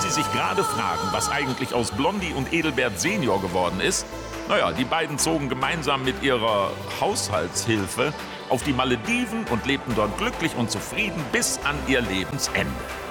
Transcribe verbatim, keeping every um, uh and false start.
Sie sich gerade fragen, was eigentlich aus Blondie und Edelbert Senior geworden ist, naja, die beiden zogen gemeinsam mit ihrer Haushaltshilfe auf die Malediven und lebten dort glücklich und zufrieden bis an ihr Lebensende.